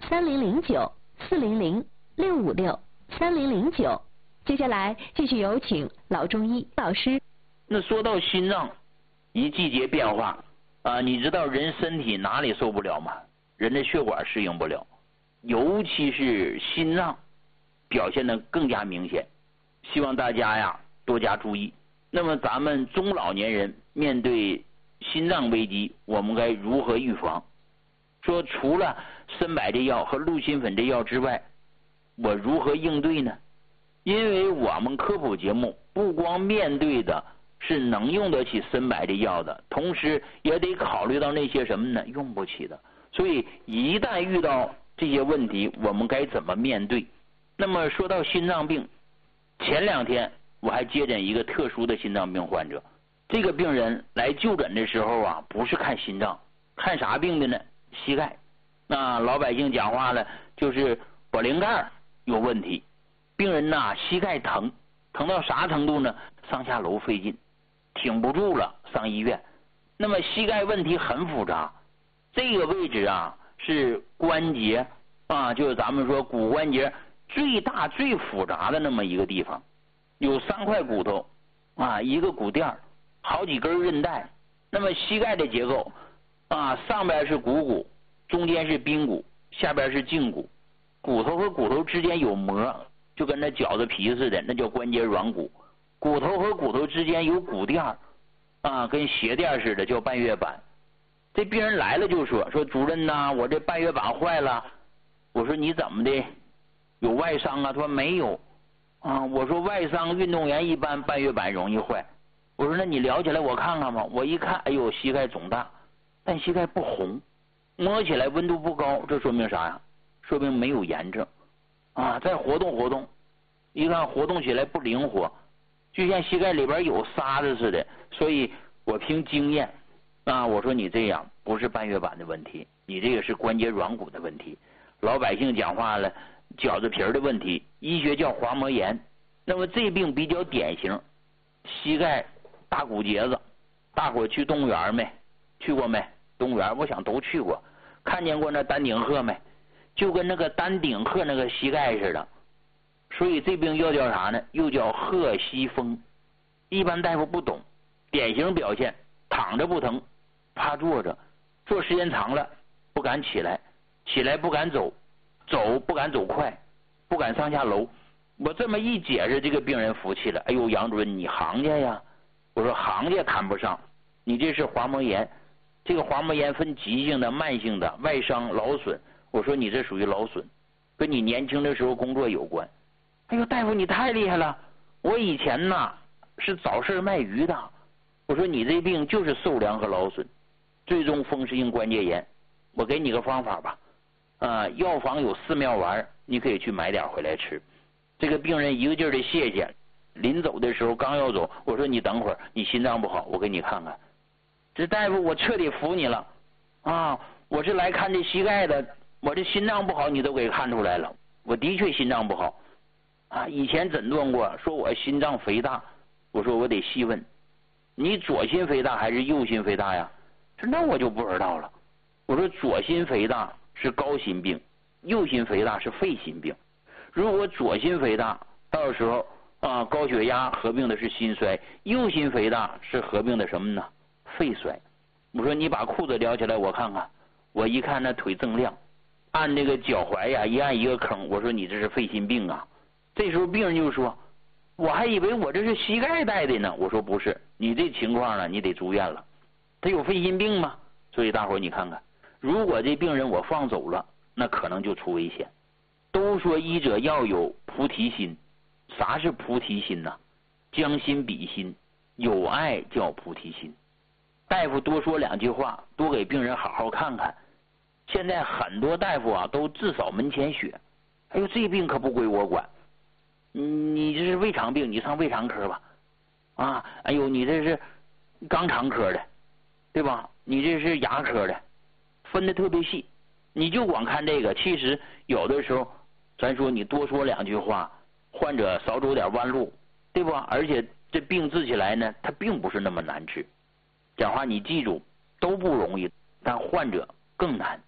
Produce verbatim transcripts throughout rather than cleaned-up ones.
三零零九四零零六五六三零零九。接下来继续有请老中医老师。 那说到心脏一季节变化啊，你知道人身体哪里受不了吗？人的血管适应不了，尤其是心脏表现得更加明显。希望大家呀多加注意。那么咱们中老年人面对心脏危机，我们该如何预防？说除了参柏这药和鹿心粉这药之外，我如何应对呢？因为我们科普节目不光面对的是能用得起参柏这药的，同时也得考虑到那些什么呢？用不起的。所以一旦遇到这些问题，我们该怎么面对？那么说到心脏病，前两天我还接诊一个特殊的心脏病患者。这个病人来就诊的时候啊，不是看心脏，看啥病的呢？膝盖。那老百姓讲话了，就是保龄盖有问题。病人呐，膝盖疼，疼到啥程度呢？上下楼费劲，挺不住了，上医院。那么膝盖问题很复杂，这个位置啊是关节啊，就是咱们说骨关节最大最复杂的那么一个地方，有三块骨头啊，一个骨垫，好几根韧带。那么膝盖的结构啊，上边是股骨，中间是髌骨，下边是胫骨，骨头和骨头之间有膜，就跟那饺子皮似的，那叫关节软骨。骨头和骨头之间有骨垫啊，跟鞋垫似的，叫半月板。这病人来了就说说主任呐，我这半月板坏了。我说你怎么的？有外伤啊？他说没有啊。我说外伤运动员一般半月板容易坏。我说那你撩起来我看看吧。我一看，哎呦，膝盖肿大，但膝盖不红，摸起来温度不高，这说明啥呀？说明没有炎症啊。再活动活动，一看活动起来不灵活，就像膝盖里边有沙子似的。所以我凭经验啊，我说你这样不是半月板的问题，你这个是关节软骨的问题。老百姓讲话了，饺子皮的问题，医学叫滑膜炎。那么这病比较典型，膝盖大骨节子。大伙去动物园没？去过没？动物园我想都去过，看见过那丹顶鹤没？就跟那个丹顶鹤那个膝盖似的。所以这病又叫啥呢？又叫鹤膝风。一般大夫不懂，典型表现躺着不疼，怕坐着，坐时间长了不敢起来，起来不敢走，走不敢走快，不敢上下楼。我这么一解释，这个病人服气了。哎呦，杨主任你行家呀。我说行家谈不上，你这是滑膜炎。这个滑膜炎分急性的、慢性的、外伤、劳损。我说你这属于劳损，跟你年轻的时候工作有关。哎呦，大夫你太厉害了，我以前呐是早市卖鱼的。我说你这病就是受凉和劳损，最终风湿性关节炎。我给你个方法吧，啊，药房有四妙丸，你可以去买点回来吃。这个病人一个劲儿的谢谢，临走的时候刚要走，我说你等会儿，你心脏不好，我给你看看。这大夫我彻底服你了啊！我是来看这膝盖的，我这心脏不好你都给看出来了。我的确心脏不好啊，以前诊断过，说我心脏肥大。我说我得细问，你左心肥大还是右心肥大呀？说那我就不知道了。我说左心肥大是高心病，右心肥大是肺心病。如果左心肥大，到时候啊高血压合并的是心衰，右心肥大是合并的什么呢？肺衰。我说你把裤子撩起来我看看。我一看那腿锃亮，按那个脚踝呀一按一个坑。我说你这是肺心病啊。这时候病人就说我还以为我这是膝盖带的呢。我说不是，你这情况呢你得住院了。他有肺心病吗？所以大伙你看看，如果这病人我放走了，那可能就出危险。都说医者要有菩提心。啥是菩提心呢？将心比心，有爱叫菩提心。大夫多说两句话，多给病人好好看看。现在很多大夫啊都自扫门前雪。哎呦，这病可不归我管，你这是胃肠病，你上胃肠科吧。啊，哎呦，你这是肛肠科的，对吧？你这是牙科的，分得特别细。你就光看这个，其实有的时候咱说你多说两句话，患者少走点弯路，对吧？而且这病治起来呢，它并不是那么难治。讲话你记住，都不容易，但患者更难。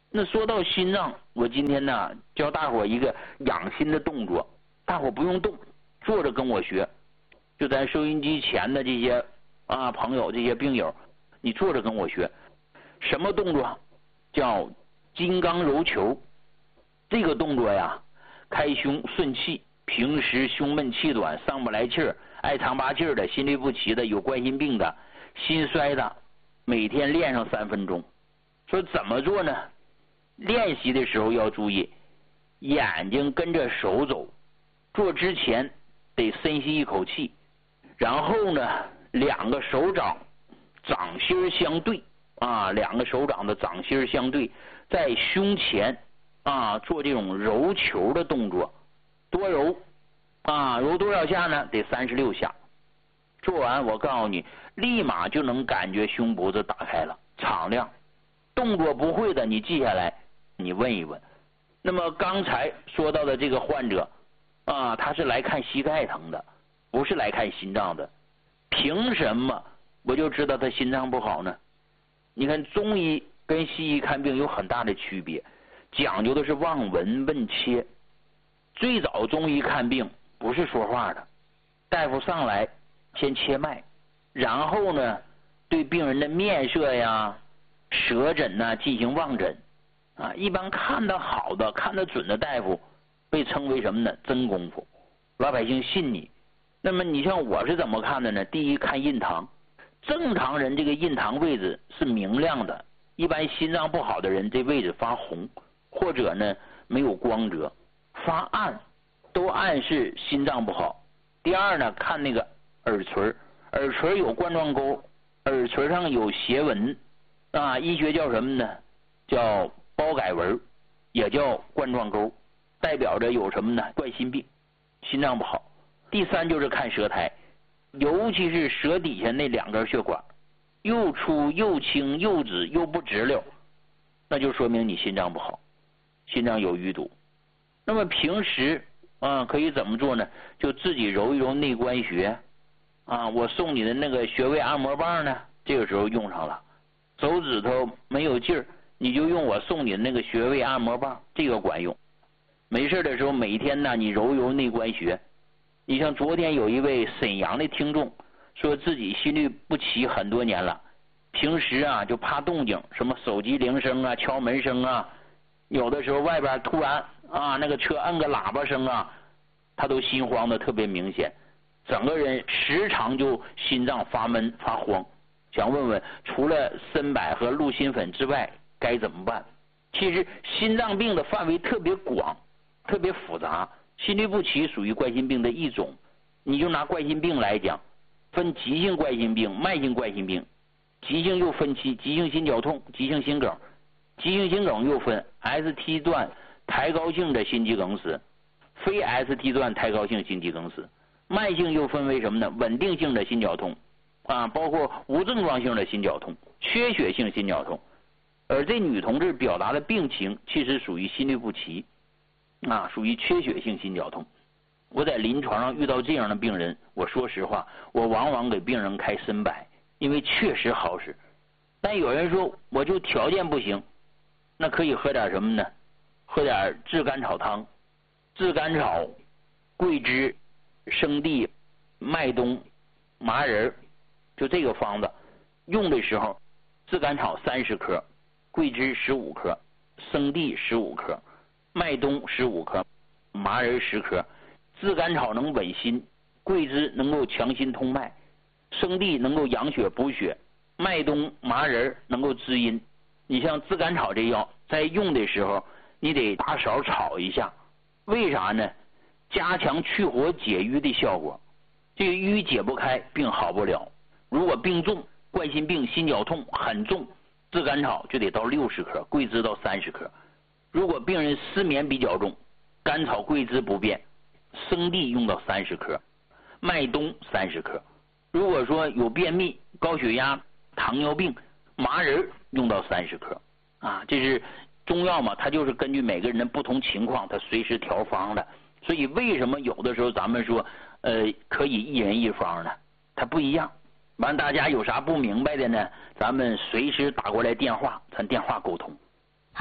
那说到心脏，我今天呢教大伙一个养心的动作，大伙不用动，坐着跟我学。就咱收音机前的这些啊朋友，这些病友，你坐着跟我学。什么动作？叫金刚揉球。这个动作呀，开胸顺气。平时胸闷气短、上不来气儿、爱长拔气儿的、心律不齐的、有冠心病的、心衰的，每天练上三分钟。说怎么做呢？练习的时候要注意，眼睛跟着手走，做之前得深吸一口气，然后呢，两个手掌掌心相对啊，两个手掌的掌心相对，在胸前啊做这种揉球的动作，多揉啊，揉多少下呢？得三十六下。做完我告诉你，立马就能感觉胸脖子打开了，敞亮。动作不会的，你记下来，你问一问。那么刚才说到的这个患者啊，他是来看膝盖疼的，不是来看心脏的。凭什么我就知道他心脏不好呢？你看中医跟西医看病有很大的区别，讲究的是望闻问切。最早中医看病不是说话的，大夫上来先切脉，然后呢对病人的面色呀、舌诊呐进行望诊啊。一般看得好的、看得准的大夫被称为什么呢？真功夫，老百姓信你。那么你像我是怎么看的呢？第一，看印堂，正常人这个印堂位置是明亮的，一般心脏不好的人这位置发红，或者呢没有光泽发暗，都暗示心脏不好。第二呢，看那个耳垂，耳垂有冠状沟，耳垂上有斜纹啊，医学叫什么呢？叫包改纹，也叫冠状沟，代表着有什么呢？冠心病，心脏不好。第三就是看舌苔，尤其是舌底下那两根血管，又粗又轻又紫又不直溜，那就说明你心脏不好，心脏有淤堵。那么平时啊可以怎么做呢？就自己揉一揉内关穴啊，我送你的那个穴位按摩棒呢，这个时候用上了。手指头没有劲儿，你就用我送你的那个穴位按摩棒，这个管用。没事的时候每天呢你揉一揉内关穴。你像昨天有一位沈阳的听众说自己心律不齐很多年了，平时啊就怕动静，什么手机铃声啊、敲门声啊，有的时候外边突然啊那个车摁个喇叭声啊，他都心慌的特别明显，整个人时常就心脏发闷发慌。想问问除了参柏和鹿心粉之外该怎么办？其实心脏病的范围特别广，特别复杂，心律不齐属于冠心病的一种。你就拿冠心病来讲，分急性冠心病、慢性冠心病。急性又分期，急性心绞痛、急性心梗。急性心梗又分 S T 段抬高性的心肌梗死，非 S T 段抬高性心肌梗死。慢性又分为什么呢？稳定性的心绞痛啊，包括无症状性的心绞痛、缺血性心绞痛。而这女同志表达的病情其实属于心律不齐啊，属于缺血性心绞痛。我在临床上遇到这样的病人，我说实话，我往往给病人开参柏，因为确实好使。但有人说我就条件不行，那可以喝点什么呢？喝点炙甘草汤，炙甘草、桂枝、生地、麦冬、麻仁，就这个方子。用的时候，炙甘草三十克，桂枝十五克，生地十五克，麦冬十五克，麻仁十克。炙甘草能稳心，桂枝能够强心通脉，生地能够养血补血，麦冬、麻仁能够滋阴。你像炙甘草这药，在用的时候，你得大勺炒一下，为啥呢？加强去火解瘀的效果。这个瘀解不开，病好不了。如果病重，冠心病、心绞痛很重，炙甘草就得到六十克，桂枝到三十克。如果病人失眠比较重，甘草、桂枝不变，生地用到三十克，麦冬三十克。如果说有便秘、高血压、糖尿病，麻仁用到三十克啊。这是中药嘛，它就是根据每个人的不同情况，它随时调方的。所以为什么有的时候咱们说呃可以一人一方呢？它不一样。完，大家有啥不明白的呢？咱们随时打过来电话，咱电话沟通。 好，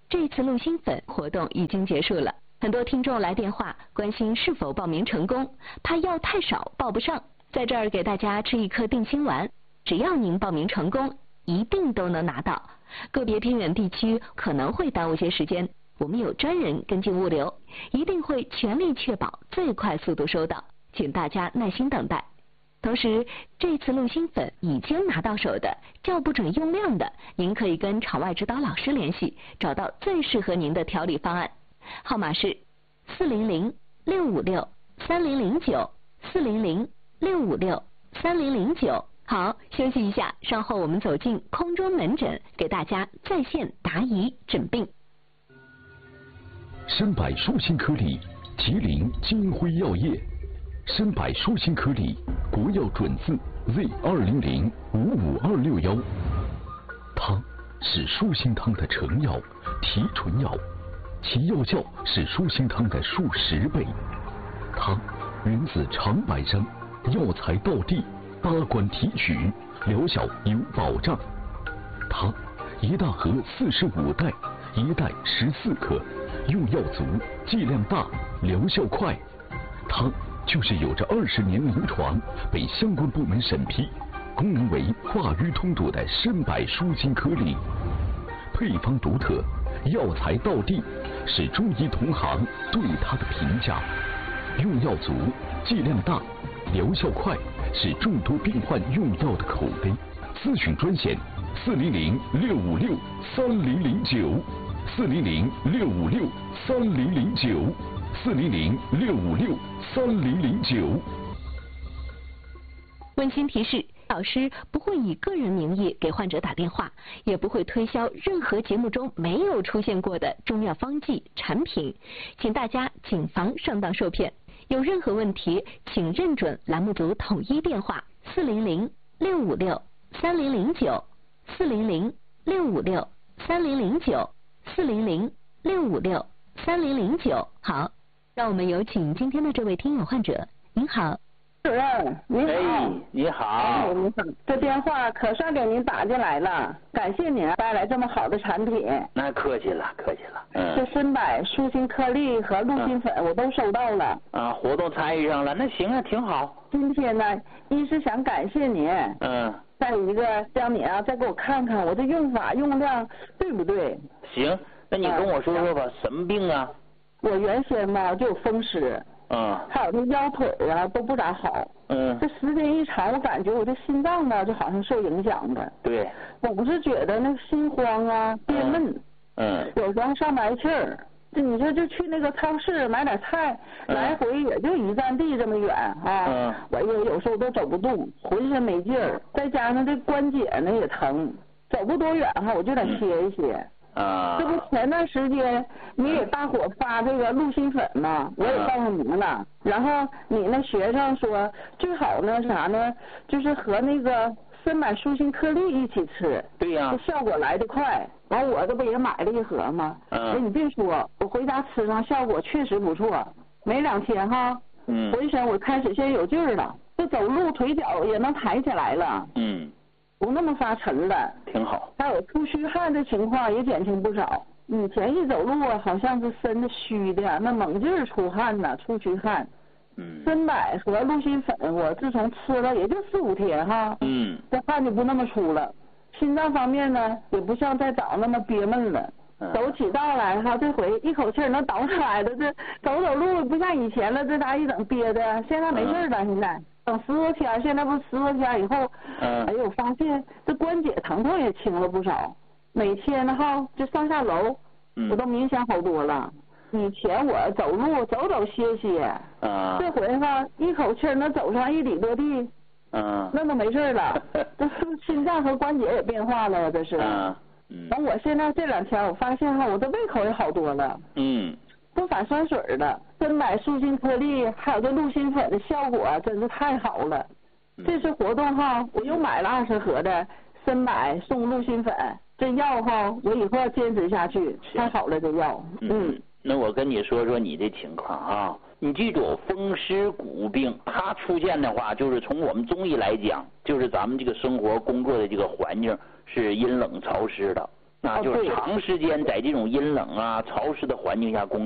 这次鹿心粉活动已经结束了，很多听众来电话关心是否报名成功，怕药太少报不上，在这儿给大家吃一颗定心丸，只要您报名成功，一定都能拿到。个别偏远地区可能会耽误些时间，我们有专人跟进物流，一定会全力确保最快速度收到，请大家耐心等待。同时，这次鹿心粉已经拿到手的，叫不准用量的，您可以跟场外指导老师联系，找到最适合您的调理方案。号码是四零零六五六三零零九四零零六五六三零零九。好，休息一下，稍后我们走进空中门诊，给大家在线答疑诊病。 参百舒心颗粒，麒麟金辉药业。参百舒心颗粒，国药准字 Z 二零零五五二六幺。它是舒心汤的成药、提纯药，其药效是舒心汤的数十倍。它源自长白山，药材到地，八关提取，疗效有保障。它一大盒四十五袋，一袋十四克，用药足，剂量大，疗效快。它就是有着二十年临床，被相关部门审批，功能为化瘀通堵的参百舒心颗粒，配方独特，药材到地，是中医同行对它的评价。用药足，剂量大，疗效快，是众多病患用药的口碑。咨询专线：四零零六五六三零零九，四零零六五六三零零九，四零零六五六三零零九。 温馨提示：老师不会以个人名义给患者打电话，也不会推销任何节目中没有出现过的中药方剂产品，请大家谨防上当受骗。有任何问题，请认准栏目组统一电话：四零零六五六三零零九，四零零六五六三零零九，四零零六五六三零零九。好，让我们有请今天的这位听友患者。您好。 主任，你好。 哎，你好。 哎，你好。这电话可算给您打进来了，感谢您带来这么好的产品。 那客气了，客气了。嗯。 这参百舒心颗粒和鹿心粉我都收到了。 啊，活动参与上了，那行啊，挺好。 今天呢，一是想感谢您。 嗯。 再一个，让你啊再给我看看我这用法用量对不对？ 行，那你跟我说说吧，什么病啊？ 我原先吧就有风湿。 嗯， 还有这腰腿啊都不咋好。 嗯， 这时间一长，我感觉我这心脏呢就好像受影响的。 对， 总是觉得那心慌啊、憋闷。 嗯， 有时候上白气儿。这你说就去那个超市买点菜， 嗯、 来回也就一站地这么远啊。 嗯， 我也有时候都走不动，浑身没劲儿，再加上这关节呢也疼，走不多远哈，我就得歇一歇。 啊， 这不前段时间你给大伙发这个鹿心粉嘛，我也告诉您了。然后你那学生说最好呢啥呢，就是和那个参百舒心颗粒一起吃。 对呀、啊， 这效果来得快。完我这不也买了一盒吗？ 嗯。 哎，你别说，我回家吃上效果确实不错。没两天哈， 嗯， 浑身我开始现在有劲儿了，这走路腿脚也能抬起来了。 嗯。 不那么发沉了， 挺好。 还有出虚汗的情况也减轻不少。以前一走路啊，好像是身子虚的，那猛劲儿出汗呐，出虚汗。 嗯。 参百和鹿心粉，我自从吃了也就四五天哈， 嗯， 这汗就不那么出了。心脏方面呢，也不像再早那么憋闷了。 嗯、 走起道来哈，这回一口气能倒出来的，这走走路不像以前了，这咋一整憋的，现在没事了，现在。等十多天，现在不十多天以后， 嗯， 哎呦，我发现这关节疼痛也轻了不少。每天呢哈，就上下楼， 嗯、 我都明显好多了。以前我走路走走歇歇， 啊， 这回哈一口气能走上一里多地， 嗯， 那都没事了。这是不是心脏和关节也变化了呀？这是。 嗯。嗯。 完，我现在这两天我发现哈，我的胃口也好多了。 嗯。 不反酸水的，参百舒心颗粒还有这鹿心粉的效果真是太好了。 嗯、 这次活动哈，我又买了二十盒的参百送鹿心粉，这药哈我以后要坚持下去，太好了这药。 嗯。嗯，那我跟你说说你的情况啊，你记住，风湿骨病它出现的话，就是从我们中医来讲，就是咱们这个生活工作的这个环境是阴冷潮湿的。 啊，就是长时间在这种阴冷啊、潮湿的环境下工